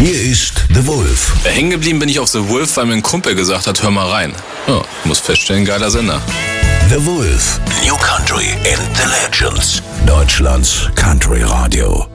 Hier ist The Wolf. Hängen geblieben bin ich auf The Wolf, weil mir ein Kumpel gesagt hat, hör mal rein. Ja, muss feststellen, geiler Sender. The Wolf. New Country and the Legends. Deutschlands Country Radio.